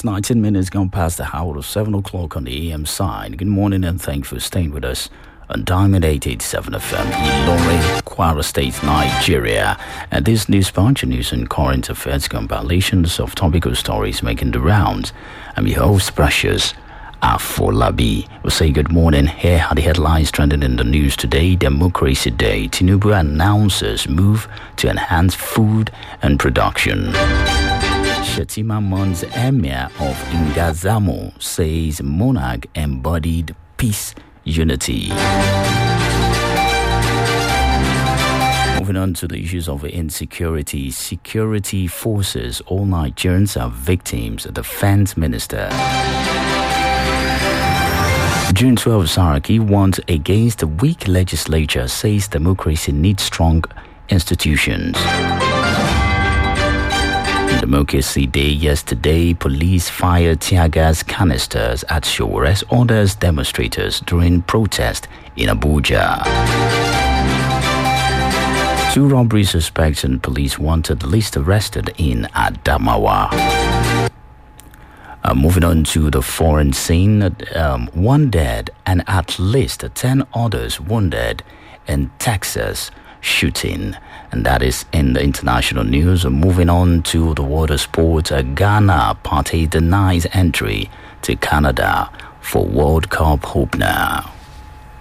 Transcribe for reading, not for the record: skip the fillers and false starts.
It's 19 minutes gone past the hour of 7 o'clock on the AM side. Good morning and thanks for staying with us on Diamond 887 FM, Ilorin, Kwara State, Nigeria. And this news bunch of news and current affairs compilations of topical stories making the rounds. I'm your host, Precious Afolabi. We'll say good morning. Here are the headlines trending in the news today. Democracy Day. Tinubu announces move to enhance food and production. Shetima Mons, Emir of Ngazamo, says monarch embodied peace, unity. Moving on to the issues of insecurity. Security forces, all Nigerians are victims, the defense minister. June 12, Saraki warns against a weak legislature, says democracy needs strong institutions. Democracy Day yesterday, police fired tear gas canisters at Showores, orders demonstrators during protest in Abuja. 2 robbery suspects and police wanted list arrested in Adamawa. Moving on to the foreign scene, 1 dead and at least 10 others wounded in Texas shooting. And that is in the international news. Moving on to the water sports, Ghana party denies entry to Canada for World Cup hope now.